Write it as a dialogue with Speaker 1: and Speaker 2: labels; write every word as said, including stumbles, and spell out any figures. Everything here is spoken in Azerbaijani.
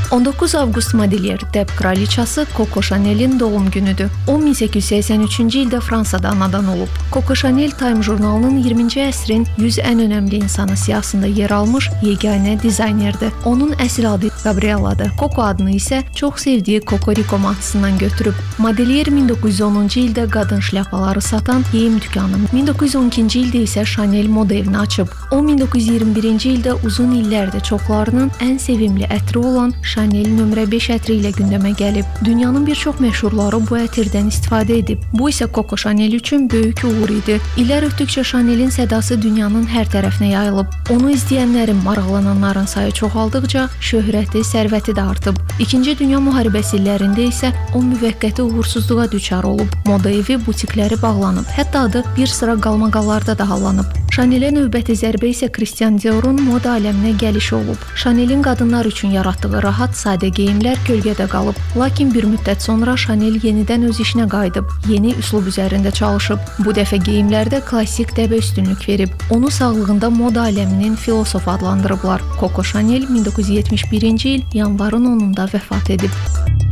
Speaker 1: on doqquz avqust modeliyer dəb kraliçası Coco Chanel'in doğum günüdür. O min səkkiz yüz səksən üçüncü ildə Fransada anadan olub. Coco Chanel Time jurnalının iyirminci əsrin yüz ən önəmli insanı siyahısında yer almış yeganə dizaynerdir. Onun əsl adı Gabrieladır. Coco adını isə çox sevdiyi Cocorico markasından götürüb. Modeliyer min doqquz yüz onuncu ildə qadın şlyapaları satan geyim dükanı, min doqquz yüz on ikinci ildə isə Chanel moda evini açıb. O min doqquz yüz iyirmi birinci ildə uzun illərdir çoxlarının ən sevimli ətri olan Chanel nömrə beş ətri ilə gündəmə gəlib. Dünyanın bir çox məşhurları bu ətirdən istifadə edib. Bu isə Coco Chanel üçün böyük uğur idi. İllər ötdükcə Chanel'in sədası dünyanın hər tərəfinə yayılıb. Onu izləyənlərin, maraqlananların sayı çoxaldıqca şöhrəti, sərvəti də artıb. İkinci Dünya müharibəsi illərində isə o müvəqqəti uğursuzluğa düçar olub. Moda evi, butikləri bağlanıb. Hətta adı bir sıra qalmaqallarda da hallanıb. Chanel'ə növbəti zərbə isə Christian Dior'un moda aləminə gəlişi olub. Chanel'in qadınlar üçün yaratdığı rahat, sadə geyimlər kölgədə qalıb. Lakin bir müddət sonra Chanel yenidən öz işinə qayıdıb. Yeni üslub üzərində çalışıb. Bu dəfə geyimlərdə klassik dəbə üstünlük verib. Onu sağlığında moda aləminin filosofu adlandırıblar. Coco Chanel min doqquz yüz yetmiş birinci il yanvarın onunda vəfat edib.